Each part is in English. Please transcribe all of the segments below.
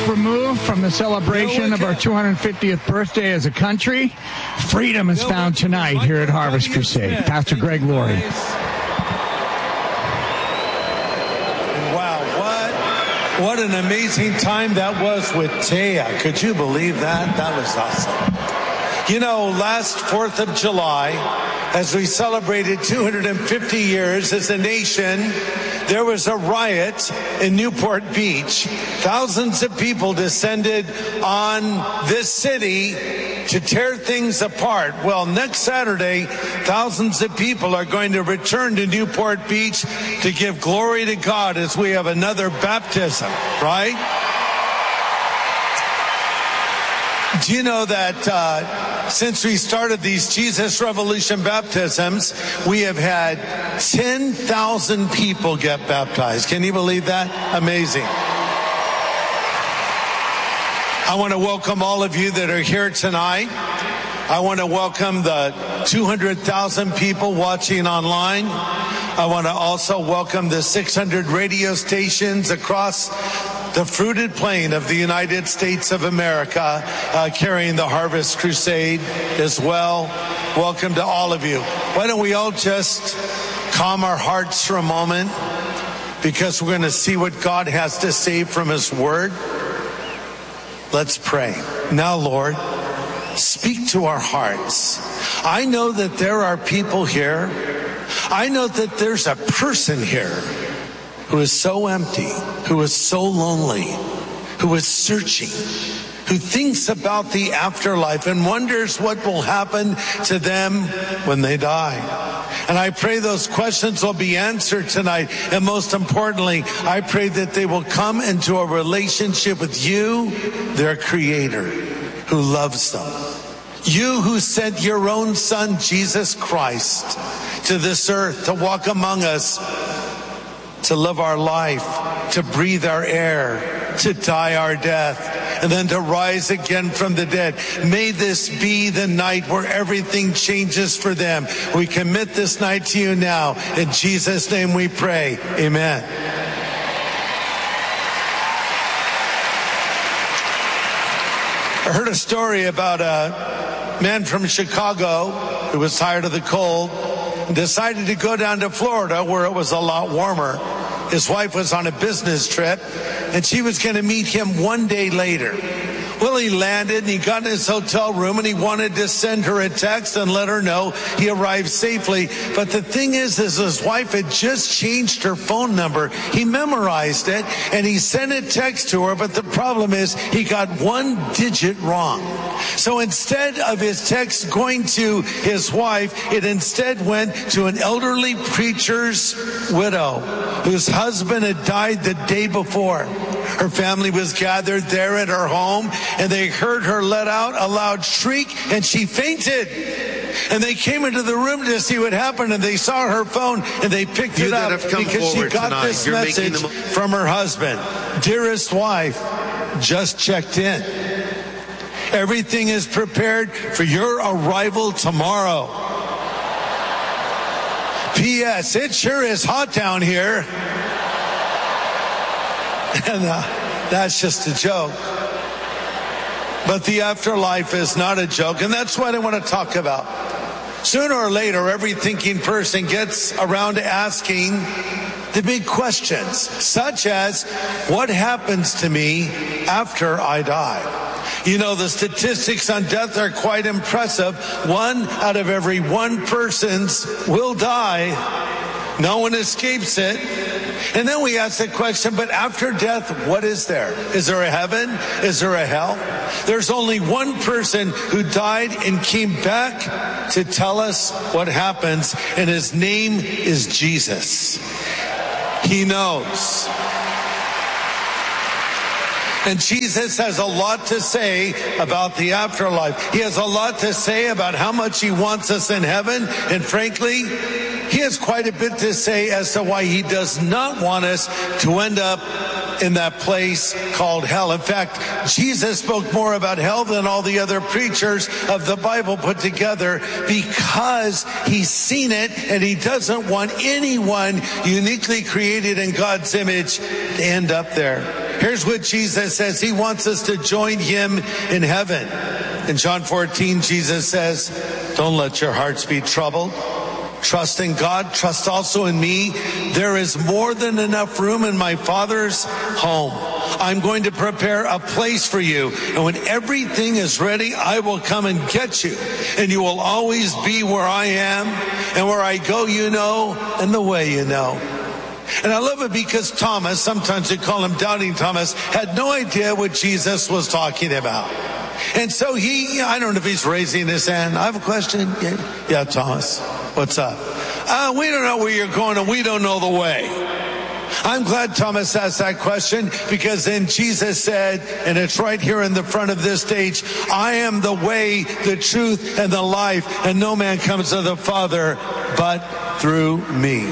removed from the celebration of our 250th birthday as a country, freedom is found tonight here at Harvest Crusade. Pastor Greg Laurie. Wow, what an amazing time that was with Taya. Could you believe that? That was awesome. You know, last 4th of July, as we celebrated 250 years as a nation, there was a riot in Newport Beach. Thousands of people descended on this city to tear things apart. Well, next Saturday, thousands of people are going to return to Newport Beach to give glory to God as we have another baptism, right? Do you know that since we started these Jesus Revolution baptisms, we have had 10,000 people get baptized? Can you believe that? Amazing. I want to welcome all of you that are here tonight. I want to welcome the 200,000 people watching online. I want to also welcome the 600 radio stations across the fruited plain of the United States of America, carrying the Harvest Crusade as well. Welcome to all of you. Why don't we all just calm our hearts for a moment, because we're going to see what God has to say from His Word. Let's pray. Now, Lord, speak to our hearts. I know that there are people here. I know that there's a person here who is so empty, who is so lonely, who is searching, who thinks about the afterlife and wonders what will happen to them when they die. And I pray those questions will be answered tonight. And most importantly, I pray that they will come into a relationship with you, their Creator, who loves them. You who sent your own Son, Jesus Christ, to this earth to walk among us, to live our life, to breathe our air, to die our death, and then to rise again from the dead. May this be the night where everything changes for them. We commit this night to you now. In Jesus' name we pray. Amen. I heard a story about a man from Chicago who was tired of the cold and decided to go down to Florida, where it was a lot warmer. His wife was on a business trip, and she was going to meet him one day later. Well, he landed, and he got in his hotel room, and he wanted to send her a text and let her know he arrived safely. But the thing is his wife had just changed her phone number. He memorized it, and he sent a text to her, but the problem is he got one digit wrong. So instead of his text going to his wife, it instead went to an elderly preacher's widow whose husband had died the day before. Her family was gathered there at her home, and they heard her let out a loud shriek, and she fainted. And they came into the room to see what happened, and they saw her phone, and they picked it up because she got this message from her husband. Dearest wife, just checked in. Everything is prepared for your arrival tomorrow. P.S. It sure is hot down here. And that's just a joke. But the afterlife is not a joke, and that's what I want to talk about. Sooner or later, every thinking person gets around to asking the big questions, such as, what happens to me after I die? You know, the statistics on death are quite impressive. 1 out of every 1 person will die. No one escapes it. And then we ask the question, but after death, what is there? Is there a heaven? Is there a hell? There's only one person who died and came back to tell us what happens, and his name is Jesus. He knows. And Jesus has a lot to say about the afterlife. He has a lot to say about how much he wants us in heaven. And frankly, he has quite a bit to say as to why he does not want us to end up in that place called hell. In fact, Jesus spoke more about hell than all the other preachers of the Bible put together, because he's seen it, and he doesn't want anyone uniquely created in God's image to end up there. Here's what Jesus says. He wants us to join him in heaven. In John 14, Jesus says, don't let your hearts be troubled. Trust in God. Trust also in me. There is more than enough room in my Father's home. I'm going to prepare a place for you. And when everything is ready, I will come and get you. And you will always be where I am. And where I go, you know, and the way you know. And I love it because Thomas, sometimes we call him Doubting Thomas, had no idea what Jesus was talking about. And so I don't know if he's raising his hand. I have a question. Yeah, Thomas. What's up? We don't know where you're going and we don't know the way. I'm glad Thomas asked that question because then Jesus said, and it's right here in the front of this stage, I am the way, the truth, and the life, and no man comes to the Father but through me.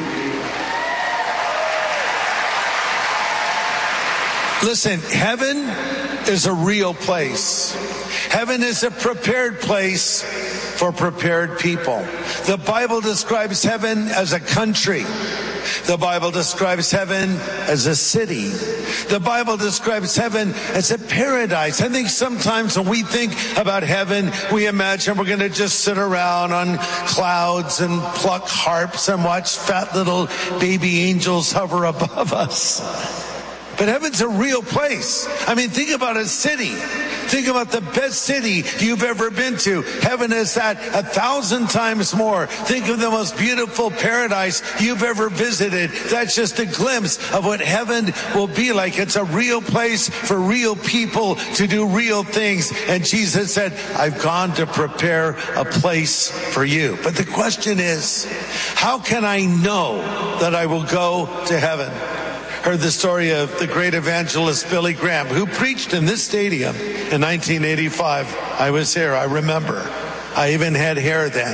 Listen, heaven is a real place. Heaven is a prepared place for prepared people. The Bible describes heaven as a country. The Bible describes heaven as a city. The Bible describes heaven as a paradise. I think sometimes when we think about heaven, we imagine we're going to just sit around on clouds and pluck harps and watch fat little baby angels hover above us. But heaven's a real place. I mean, think about a city. Think about the best city you've ever been to. Heaven is that 1,000 times more. Think of the most beautiful paradise you've ever visited. That's just a glimpse of what heaven will be like. It's a real place for real people to do real things. And Jesus said, I've gone to prepare a place for you. But the question is, how can I know that I will go to heaven? Heard the story of the great evangelist Billy Graham, who preached in this stadium in 1985. I was here, I remember. I even had hair then.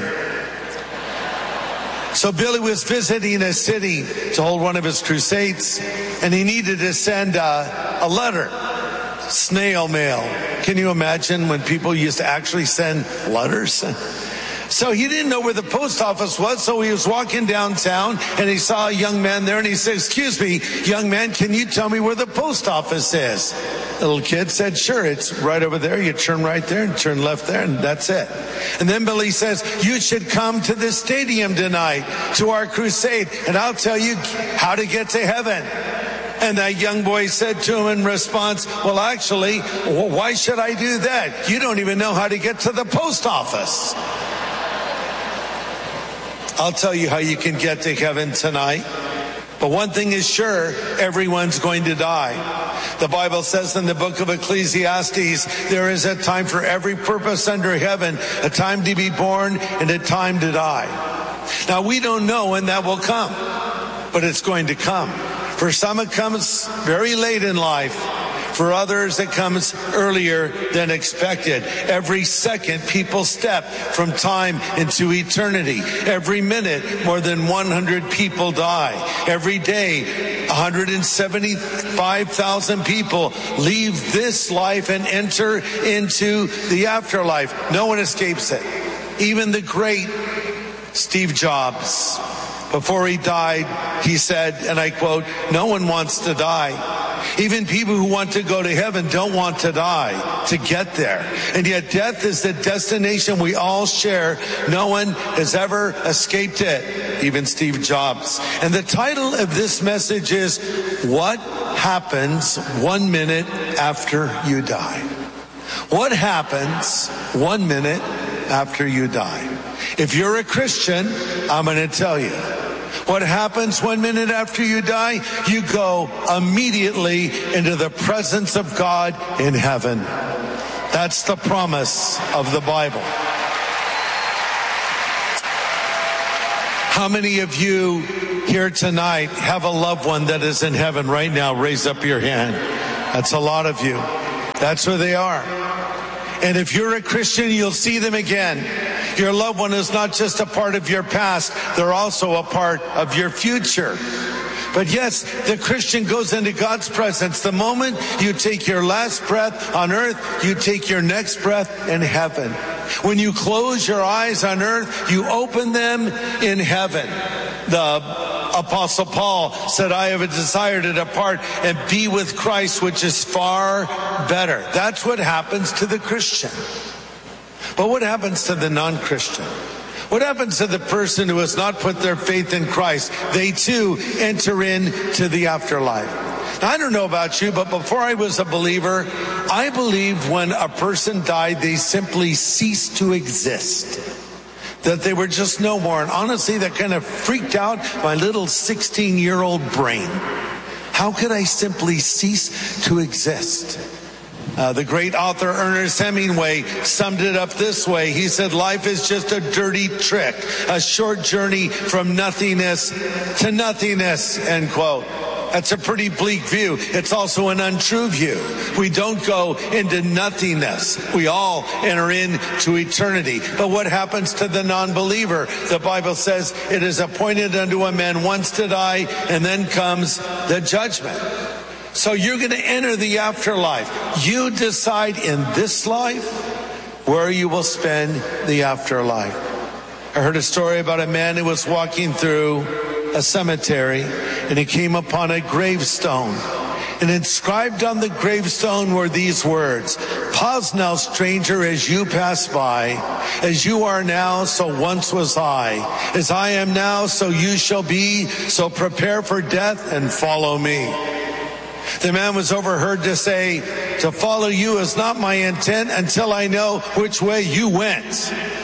So Billy was visiting a city to hold one of his crusades, and he needed to send a letter, snail mail. Can you imagine when people used to actually send letters? So he didn't know where the post office was, so he was walking downtown and he saw a young man there and he said, excuse me, young man, can you tell me where the post office is? The little kid said, sure, it's right over there. You turn right there and turn left there and that's it. And then Billy says, you should come to the stadium tonight to our crusade and I'll tell you how to get to heaven. And that young boy said to him in response, well, actually, why should I do that? You don't even know how to get to the post office. I'll tell you how you can get to heaven tonight. But one thing is sure, everyone's going to die. The Bible says in the book of Ecclesiastes, there is a time for every purpose under heaven, a time to be born and a time to die. Now, we don't know when that will come, but it's going to come. For some, it comes very late in life. For others, it comes earlier than expected. Every second, people step from time into eternity. Every minute, more than 100 people die. Every day, 175,000 people leave this life and enter into the afterlife. No one escapes it. Even the great Steve Jobs, before he died, he said, and I quote, no one wants to die. Even people who want to go to heaven don't want to die to get there. And yet death is the destination we all share. No one has ever escaped it, even Steve Jobs. And the title of this message is, What Happens 1 Minute After You Die? What happens 1 minute after you die? If you're a Christian, I'm going to tell you. What happens 1 minute after you die? You go immediately into the presence of God in heaven. That's the promise of the Bible. How many of you here tonight have a loved one that is in heaven right now? Raise up your hand. That's a lot of you. That's where they are. And if you're a Christian, you'll see them again. Your loved one is not just a part of your past, they're also a part of your future. But yes, the Christian goes into God's presence. The moment you take your last breath on earth, you take your next breath in heaven. When you close your eyes on earth, you open them in heaven. The Apostle Paul said, I have a desire to depart and be with Christ, which is far better. That's what happens to the Christian. But what happens to the non-Christian? What happens to the person who has not put their faith in Christ? They too enter into the afterlife. Now, I don't know about you, but before I was a believer, I believed when a person died, they simply ceased to exist. That they were just no more. And honestly, that kind of freaked out my little 16-year-old brain. How could I simply cease to exist? The great author Ernest Hemingway summed it up this way. He said, life is just a dirty trick, a short journey from nothingness to nothingness, end quote. That's a pretty bleak view. It's also an untrue view. We don't go into nothingness. We all enter into eternity. But what happens to the non-believer? The Bible says it is appointed unto a man once to die, and then comes the judgment. So you're going to enter the afterlife. You decide in this life where you will spend the afterlife. I heard a story about a man who was walking through a cemetery, and he came upon a gravestone. And inscribed on the gravestone were these words, pause now, stranger, as you pass by. As you are now, so once was I. As I am now, so you shall be. So prepare for death and follow me. The man was overheard to say, to follow you is not my intent until I know which way you went.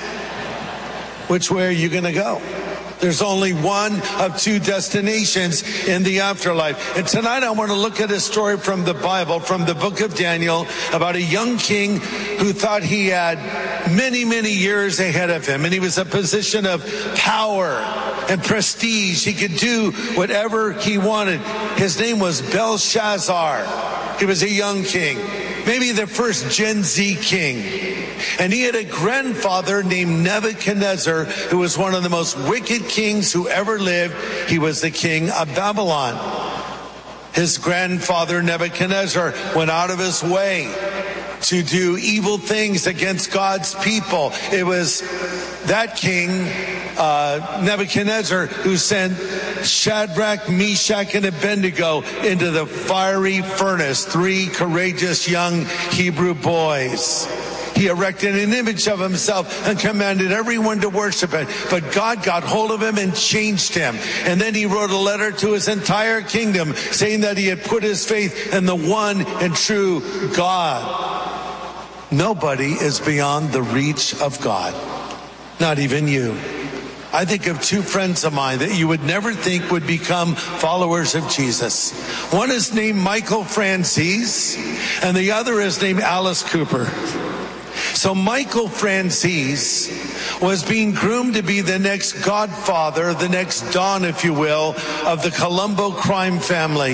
Which way are you going to go? There's only one of two destinations in the afterlife. And tonight I want to look at a story from the Bible, from the book of Daniel, about a young king who thought he had many, many years ahead of him. And he was a position of power and prestige. He could do whatever he wanted. His name was Belshazzar. He was a young king, maybe the first Gen Z king. And he had a grandfather named Nebuchadnezzar, who was one of the most wicked kings who ever lived. He was the king of Babylon. His grandfather Nebuchadnezzar went out of his way to do evil things against God's people. It was that king, Nebuchadnezzar, who sent Shadrach, Meshach, and Abednego into the fiery furnace, 3 courageous young Hebrew boys. He erected an image of himself and commanded everyone to worship it. But God got hold of him and changed him. And then he wrote a letter to his entire kingdom saying that he had put his faith in the one and true God. Nobody is beyond the reach of God. Not even you. I think of 2 friends of mine that you would never think would become followers of Jesus. One is named Michael Franzese, and the other is named Alice Cooper. So Michael Franzese was being groomed to be the next godfather, the next Don, if you will, of the Colombo crime family.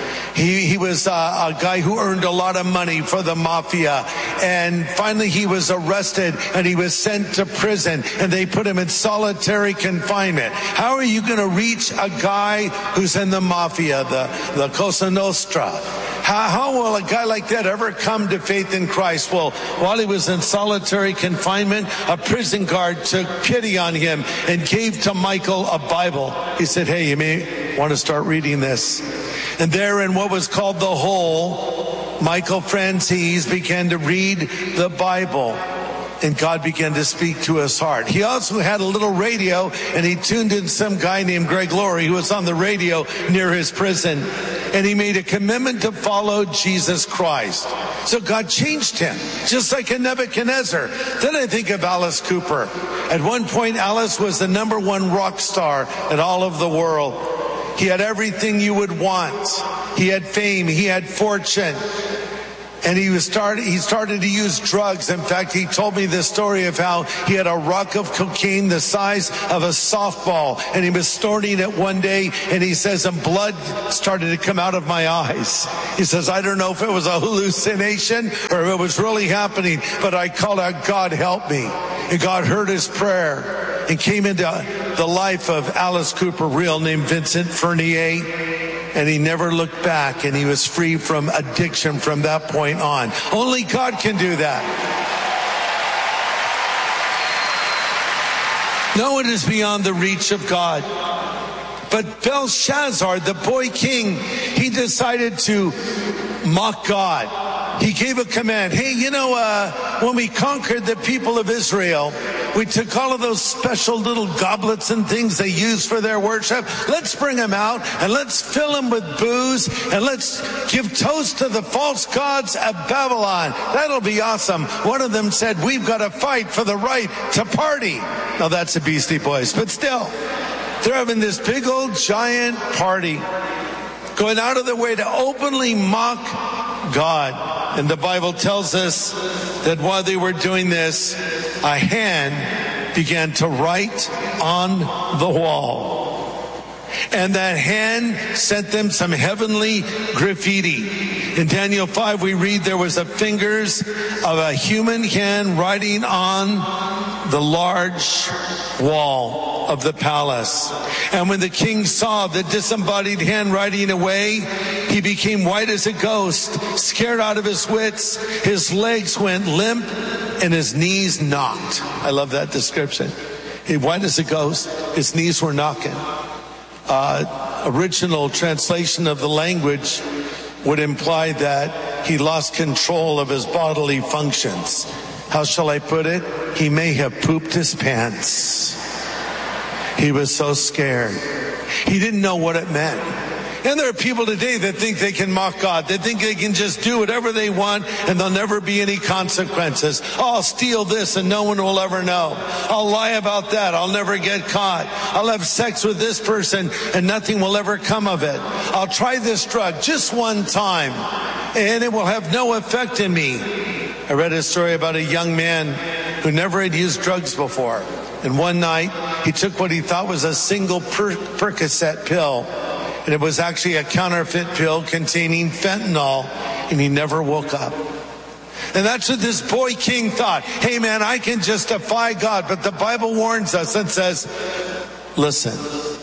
He was a guy who earned a lot of money for the mafia. And finally he was arrested and he was sent to prison. And they put him in solitary confinement. How are you going to reach a guy who's in the mafia, the Cosa Nostra? How will a guy like that ever come to faith in Christ? Well, while he was in solitary confinement, a prison guard took pity on him and gave to Michael a Bible. He said, hey, you may want to start reading this. And there in what was called the hole, Michael Franzese began to read the Bible. And God began to speak to his heart. He also had a little radio, and he tuned in some guy named Greg Laurie who was on the radio near his prison. And he made a commitment to follow Jesus Christ. So God changed him, just like a Nebuchadnezzar. Then I think of Alice Cooper. At one point, Alice was the #1 rock star in all of the world. He had everything you would want. He had fame. He had fortune. And he started to use drugs. In fact, he told me this story of how he had a rock of cocaine the size of a softball. And he was snorting it one day. And he says, and blood started to come out of my eyes. He says, I don't know if it was a hallucination or if it was really happening. But I called out, God, help me. And God heard his prayer and came into the life of Alice Cooper, real name Vincent Fernier. And he never looked back, and he was free from addiction from that point on. Only God can do that. No one is beyond the reach of God. But Belshazzar, the boy king, he decided to mock God. He gave a command. Hey, when we conquered the people of Israel, we took all of those special little goblets and things they use for their worship. Let's bring them out and let's fill them with booze and let's give toast to the false gods of Babylon. That'll be awesome. One of them said, we've got to fight for the right to party. Now that's the Beastie Boys, but still, they're having this big old giant party, going out of their way to openly mock God. And the Bible tells us that while they were doing this, a hand began to write on the wall. And that hand sent them some heavenly graffiti. In Daniel 5, we read there was the fingers of a human hand writing on the large wall of the palace. And when the king saw the disembodied hand writing away, he became white as a ghost, scared out of his wits. His legs went limp and his knees knocked. I love that description. He white as a ghost, his knees were knocking. Original translation of the language would imply that he lost control of his bodily functions. How shall I put it? He may have pooped his pants. He was so scared. He didn't know what it meant. And there are people today that think they can mock God. They think they can just do whatever they want and there'll never be any consequences. Oh, I'll steal this and no one will ever know. I'll lie about that. I'll never get caught. I'll have sex with this person and nothing will ever come of it. I'll try this drug just one time and it will have no effect in me. I read a story about a young man who never had used drugs before. And one night he took what he thought was a single Percocet pill. And it was actually a counterfeit pill containing fentanyl, and he never woke up. And that's what this boy king thought. Hey man, I can just defy God, but the Bible warns us and says, listen,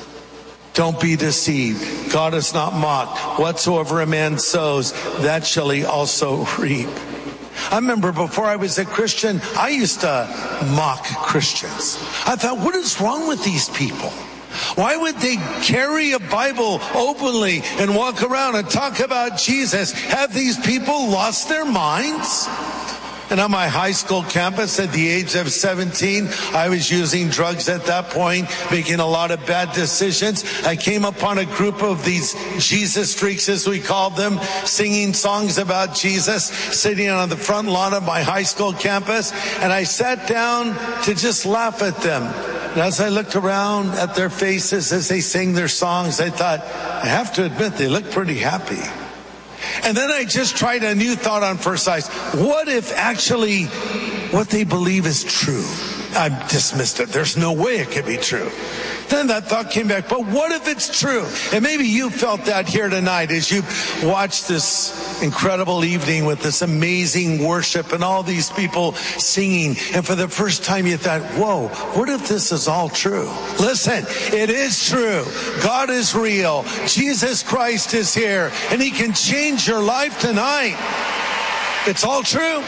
don't be deceived. God is not mocked. Whatsoever a man sows, that shall he also reap. I remember before I was a Christian, I used to mock Christians. I thought, what is wrong with these people? Why would they carry a Bible openly and walk around and talk about Jesus? Have these people lost their minds? And on my high school campus at the age of 17, I was using drugs at that point, making a lot of bad decisions. I came upon a group of these Jesus freaks, as we called them, singing songs about Jesus, sitting on the front lawn of my high school campus. And I sat down to just laugh at them. And as I looked around at their faces as they sang their songs, I thought, I have to admit, they look pretty happy. And then I just tried a new thought on first sight. What if actually what they believe is true? I dismissed it. There's no way it could be true. Then that thought came back, but what if it's true? And maybe you felt that here tonight as you watched this incredible evening with this amazing worship and all these people singing. And for the first time you thought, whoa, what if this is all true? Listen, it is true. God is real. Jesus Christ is here and he can change your life tonight. It's all true.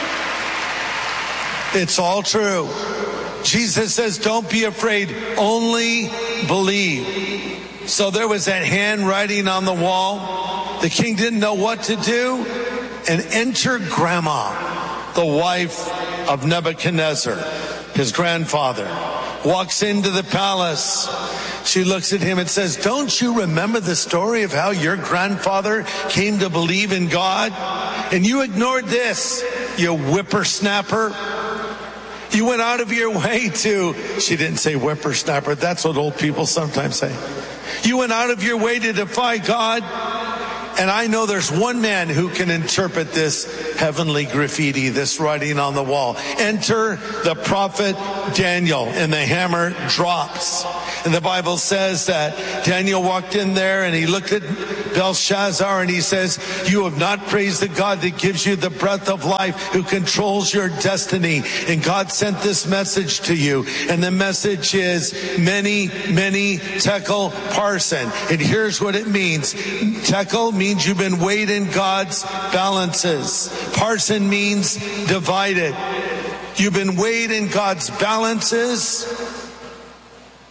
It's all true. Jesus says, don't be afraid, only believe. So there was that hand writing on the wall. The king didn't know what to do. And enter Grandma, the wife of Nebuchadnezzar, his grandfather, walks into the palace. She looks at him and says, don't you remember the story of how your grandfather came to believe in God? And you ignored this, you whippersnapper. You went out of your way to, she didn't say whippersnapper, that's what old people sometimes say. You went out of your way to defy God. And I know there's one man who can interpret this heavenly graffiti, this writing on the wall. Enter the prophet Daniel, and the hammer drops. And the Bible says that Daniel walked in there and he looked at Belshazzar and he says, you have not praised the God that gives you the breath of life, who controls your destiny. And God sent this message to you. And the message is many, many tekel parsin. And here's what it means. Tekel means you've been weighed in God's balances. Parsin means divided. You've been weighed in God's balances.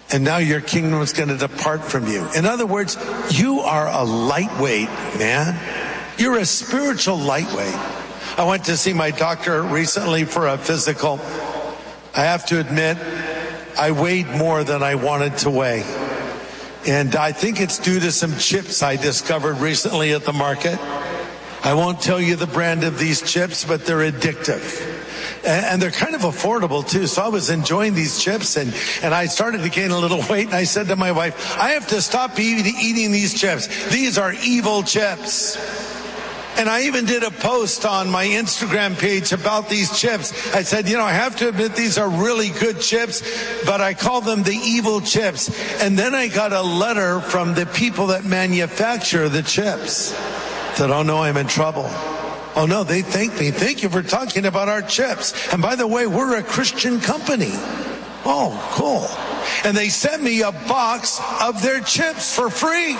and now your kingdom is going to depart from you. In other words, you are a lightweight, man. You're a spiritual lightweight. I went to see my doctor recently for a physical. I have to admit, I weighed more than I wanted to weigh. And I think it's due to some chips I discovered recently at the market. I won't tell you the brand of these chips, but they're addictive. And they're kind of affordable too. So I was enjoying these chips and I started to gain a little weight. And I said to my wife, I have to stop eating these chips. These are evil chips. And I even did a post on my Instagram page about these chips. I said, I have to admit these are really good chips, but I call them the evil chips. And then I got a letter from the people that manufacture the chips. Said, oh no, I'm in trouble. Oh no, they thanked me. Thank you for talking about our chips. And by the way, we're a Christian company. Oh, cool. And they sent me a box of their chips for free,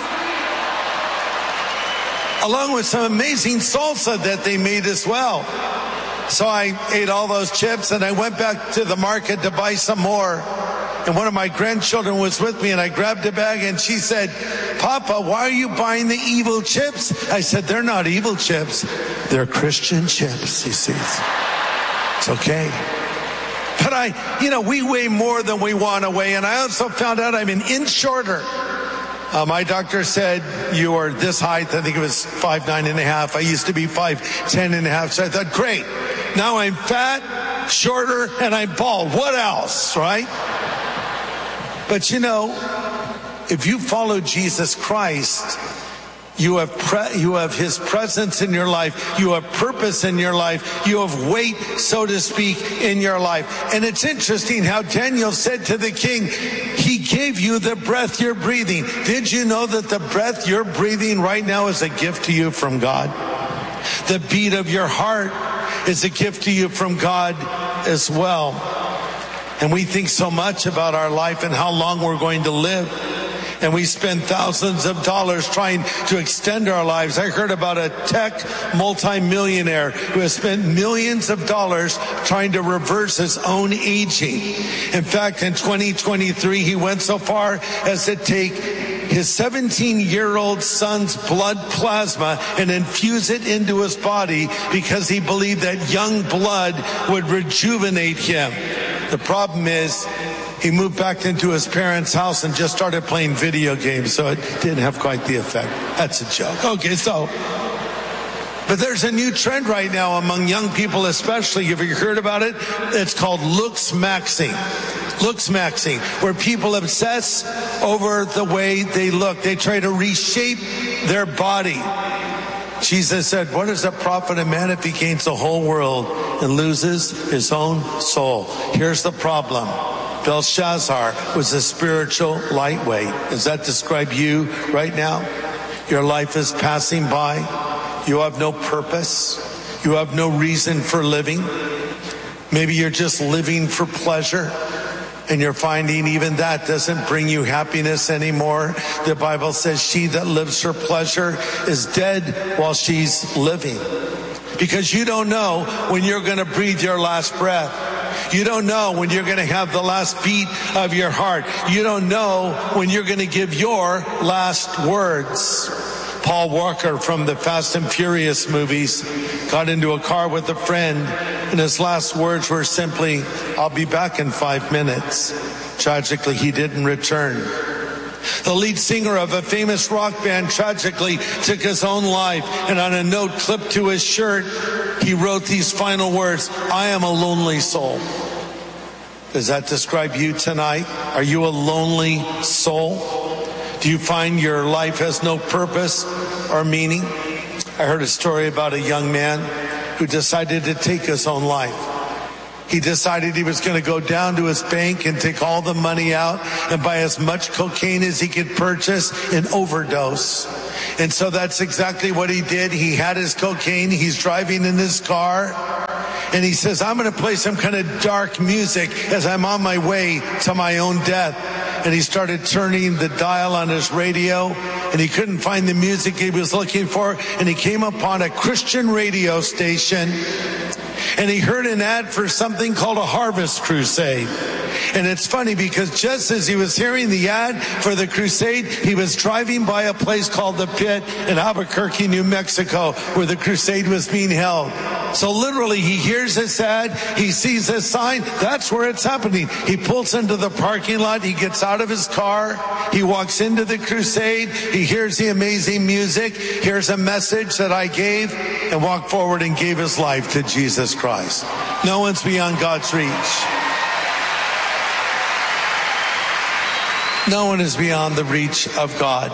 along with some amazing salsa that they made as well. So I ate all those chips and I went back to the market to buy some more. And one of my grandchildren was with me and I grabbed a bag and she said, Papa, why are you buying the evil chips? I said, they're not evil chips. They're Christian chips, you see. It's okay. But we weigh more than we want to weigh. And I also found out I'm an inch shorter. My doctor said you are this height. I think it was 5'9.5". I used to be 5'10.5". So I thought, great. Now I'm fat, shorter, and I'm bald. What else, right? But if you follow Jesus Christ, you have his presence in your life. You have purpose in your life. You have weight, so to speak, in your life. And it's interesting how Daniel said to the king, he gave you the breath you're breathing. Did you know that the breath you're breathing right now is a gift to you from God? The beat of your heart is a gift to you from God as well. And we think so much about our life and how long we're going to live. And we spend thousands of dollars trying to extend our lives. I heard about a tech multimillionaire who has spent millions of dollars trying to reverse his own aging. In fact, in 2023, he went so far as to take his 17-year-old son's blood plasma and infuse it into his body because he believed that young blood would rejuvenate him. The problem is, he moved back into his parents' house and just started playing video games, so it didn't have quite the effect. That's a joke. Okay, but there's a new trend right now among young people especially. Have you heard about it? It's called looks maxing. Looks maxing, where people obsess over the way they look. They try to reshape their body. Jesus said, what does it profit a man if he gains the whole world and loses his own soul? Here's the problem. Belshazzar was a spiritual lightweight. Does that describe you right now? Your life is passing by. You have no purpose. You have no reason for living. Maybe you're just living for pleasure. And you're finding even that doesn't bring you happiness anymore. The Bible says she that lives for pleasure is dead while she's living. Because you don't know when you're going to breathe your last breath. You don't know when you're going to have the last beat of your heart. You don't know when you're going to give your last words. Paul Walker from the Fast and Furious movies got into a car with a friend, and his last words were simply, I'll be back in 5 minutes. Tragically, he didn't return. The lead singer of a famous rock band tragically took his own life, and on a note clipped to his shirt, he wrote these final words, I am a lonely soul. Does that describe you tonight? Are you a lonely soul? Do you find your life has no purpose or meaning? I heard a story about a young man who decided to take his own life. He decided he was going to go down to his bank and take all the money out and buy as much cocaine as he could purchase and overdose. And so that's exactly what he did. He had his cocaine. He's driving in his car. And he says, I'm going to play some kind of dark music as I'm on my way to my own death. And he started turning the dial on his radio, and he couldn't find the music he was looking for. And he came upon a Christian radio station, and he heard an ad for something called a Harvest Crusade. And it's funny because just as he was hearing the ad for the crusade, he was driving by a place called The Pit in Albuquerque, New Mexico, where the crusade was being held. So literally, he hears this ad, he sees this sign, that's where it's happening. He pulls into the parking lot, he gets out of his car, he walks into the crusade, he hears the amazing music, hears a message that I gave, and walked forward and gave his life to Jesus Christ. No one's beyond God's reach. No one is beyond the reach of God.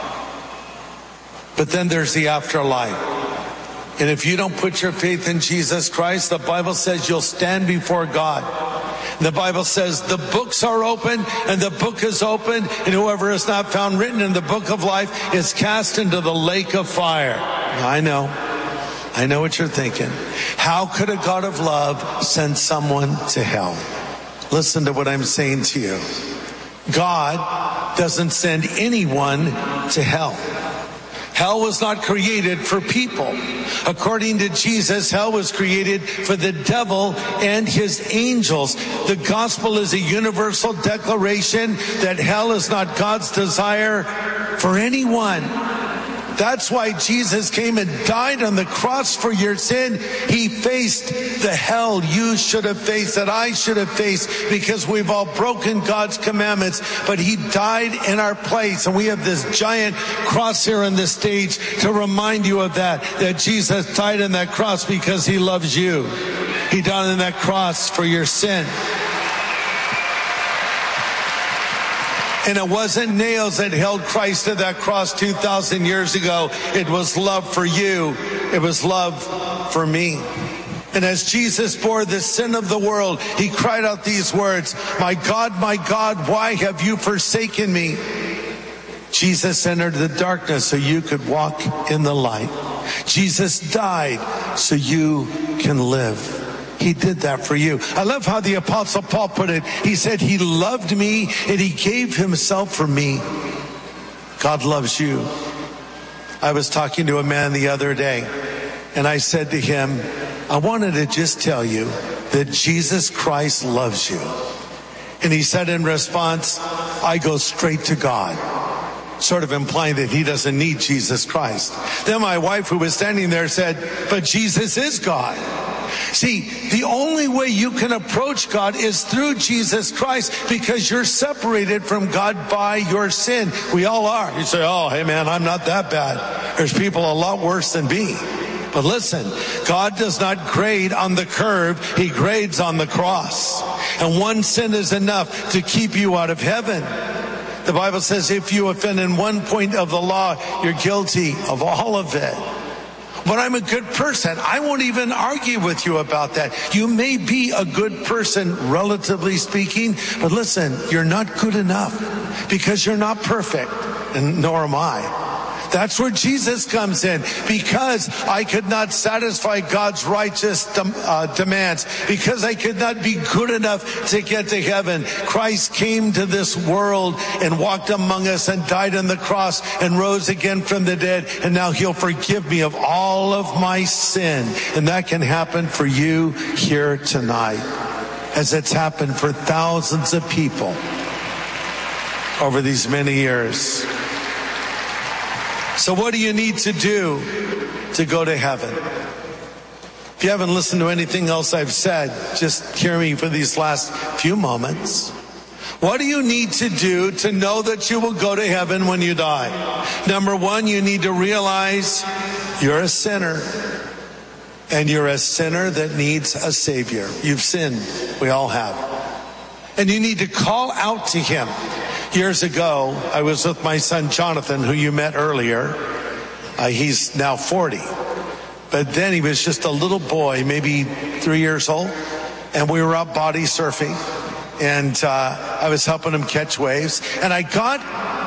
But then there's the afterlife. And if you don't put your faith in Jesus Christ, the Bible says you'll stand before God. And the Bible says the books are open, and the book is open, and whoever is not found written in the book of life is cast into the lake of fire. I know what you're thinking. How could a God of love send someone to hell? Listen to what I'm saying to you. God doesn't send anyone to hell. Hell was not created for people. According to Jesus, hell was created for the devil and his angels. The gospel is a universal declaration that hell is not God's desire for anyone. That's why Jesus came and died on the cross for your sin. He faced the hell you should have faced, that I should have faced, because we've all broken God's commandments. But he died in our place. And we have this giant cross here on this stage to remind you of that Jesus died on that cross because he loves you. He died on that cross for your sin. And it wasn't nails that held Christ to that cross 2,000 years ago. It was love for you. It was love for me. And as Jesus bore the sin of the world, he cried out these words, my God, why have you forsaken me? Jesus entered the darkness so you could walk in the light. Jesus died so you can live. He did that for you. I love how the Apostle Paul put it. He said, he loved me and he gave himself for me. God loves you. I was talking to a man the other day, and I said to him, I wanted to just tell you that Jesus Christ loves you. And he said in response, I go straight to God. Sort of implying that he doesn't need Jesus Christ. Then my wife, who was standing there, said, but Jesus is God. See, the only way you can approach God is through Jesus Christ, because you're separated from God by your sin. We all are. You say, oh, hey man, I'm not that bad. There's people a lot worse than me. But listen, God does not grade on the curve. He grades on the cross. And one sin is enough to keep you out of heaven. The Bible says if you offend in one point of the law, you're guilty of all of it. But I'm a good person. I won't even argue with you about that. You may be a good person, relatively speaking, but listen, you're not good enough because you're not perfect, and nor am I. That's where Jesus comes in. Because I could not satisfy God's righteous demands, because I could not be good enough to get to heaven, Christ came to this world and walked among us and died on the cross and rose again from the dead. And now he'll forgive me of all of my sin. And that can happen for you here tonight, as it's happened for thousands of people over these many years. So what do you need to do to go to heaven? If you haven't listened to anything else I've said, just hear me for these last few moments. What do you need to do to know that you will go to heaven when you die? Number one, you need to realize you're a sinner. And you're a sinner that needs a Savior. You've sinned. We all have. And you need to call out to him. Years ago, I was with my son Jonathan, who you met earlier. He's now 40. But then he was just a little boy, maybe 3 years old. And we were out body surfing. And I was helping him catch waves. And I got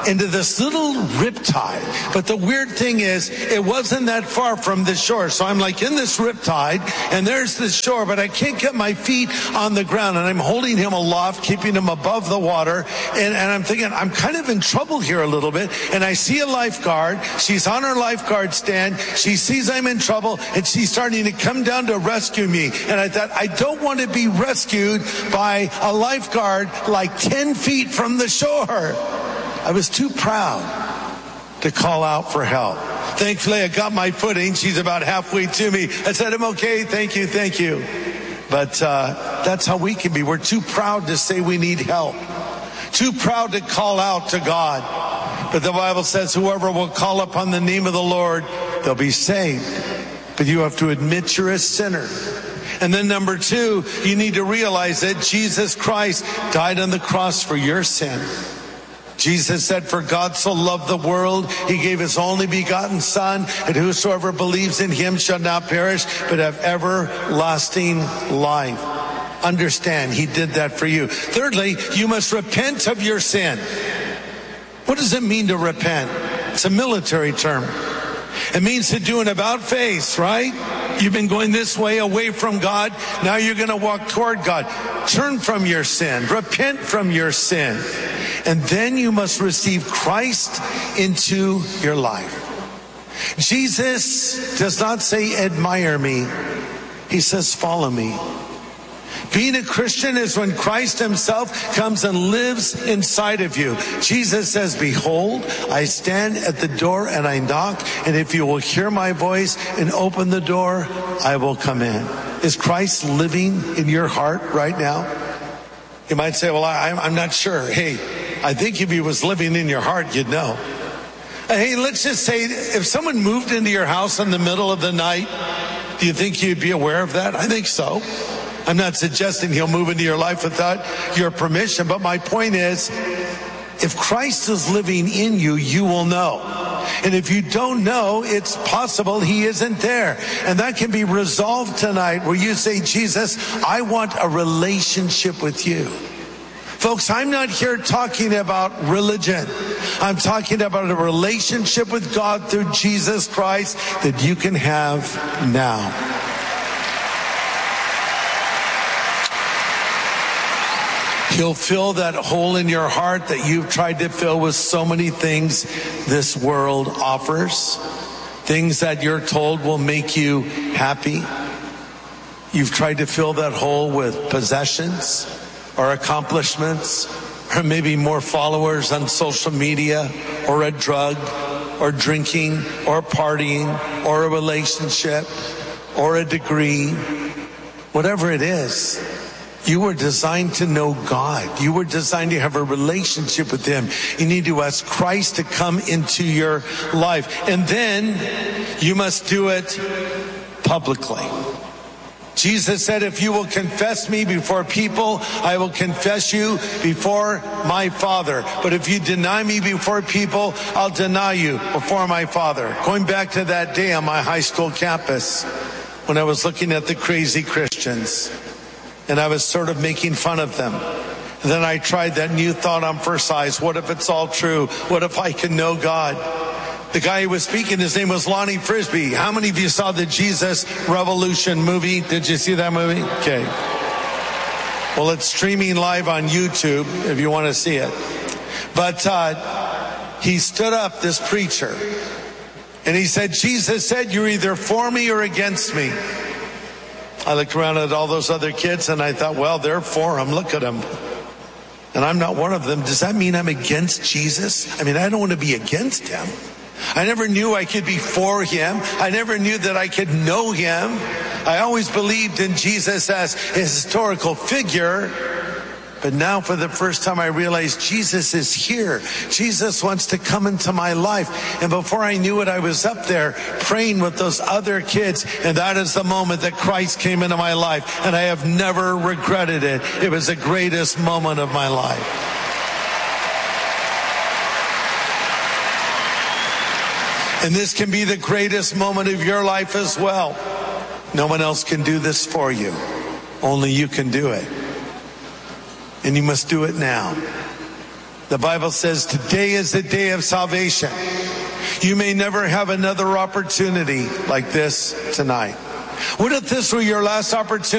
into this little riptide. But the weird thing is, it wasn't that far from the shore. So I'm like in this riptide, and there's the shore, but I can't get my feet on the ground. And I'm holding him aloft, keeping him above the water. And I'm thinking, I'm kind of in trouble here a little bit. And I see a lifeguard. She's on her lifeguard stand. She sees I'm in trouble, and she's starting to come down to rescue me. And I thought, I don't want to be rescued by a lifeguard like 10 feet from the shore. I was too proud to call out for help. Thankfully, I got my footing. She's about halfway to me. I said, I'm okay. Thank you. Thank you. But that's how we can be. We're too proud to say we need help. Too proud to call out to God. But the Bible says whoever will call upon the name of the Lord, they'll be saved. But you have to admit you're a sinner. And then number 2, you need to realize that Jesus Christ died on the cross for your sin. Jesus said, for God so loved the world, he gave his only begotten Son, and whosoever believes in him shall not perish, but have everlasting life. Understand, he did that for you. Thirdly, you must repent of your sin. What does it mean to repent? It's a military term. It means to do an about face, right? You've been going this way away from God. Now you're going to walk toward God. Turn from your sin. Repent from your sin. And then you must receive Christ into your life. Jesus does not say, admire me. He says, follow me. Being a Christian is when Christ himself comes and lives inside of you. Jesus says, behold, I stand at the door and I knock, and if you will hear my voice and open the door, I will come in. Is Christ living in your heart right now? You might say, well, I'm not sure. Hey, I think if he was living in your heart, you'd know. Hey, let's just say if someone moved into your house in the middle of the night, do you think you'd be aware of that? I think so. I'm not suggesting he'll move into your life without your permission, but my point is, if Christ is living in you, you will know. And if you don't know, it's possible he isn't there. And that can be resolved tonight where you say, Jesus, I want a relationship with you. Folks, I'm not here talking about religion. I'm talking about a relationship with God through Jesus Christ that you can have now. He'll fill that hole in your heart that you've tried to fill with so many things this world offers. Things that you're told will make you happy. You've tried to fill that hole with possessions or accomplishments, or maybe more followers on social media, or a drug, or drinking, or partying, or a relationship, or a degree. Whatever it is, you were designed to know God. You were designed to have a relationship with him. You need to ask Christ to come into your life. And then you must do it publicly. Jesus said, if you will confess me before people, I will confess you before my Father. But if you deny me before people, I'll deny you before my Father. Going back to that day on my high school campus when I was looking at the crazy Christians and I was sort of making fun of them. And then I tried that new thought on first eyes. What if it's all true? What if I can know God? The guy who was speaking, his name was Lonnie Frisbee. How many of you saw the Jesus Revolution movie? Did you see that movie? Okay. Well, it's streaming live on YouTube if you want to see it. But he stood up, this preacher, and he said, Jesus said, you're either for me or against me. I looked around at all those other kids and I thought, well, they're for him. Look at them. And I'm not one of them. Does that mean I'm against Jesus? I mean, I don't want to be against him. I never knew I could be for him. I never knew that I could know him. I always believed in Jesus as a historical figure. But now for the first time I realized Jesus is here. Jesus wants to come into my life. And before I knew it, I was up there praying with those other kids. And that is the moment that Christ came into my life. And I have never regretted it. It was the greatest moment of my life. And this can be the greatest moment of your life as well. No one else can do this for you. Only you can do it. And you must do it now. The Bible says today is the day of salvation. You may never have another opportunity like this tonight. What if this were your last opportunity?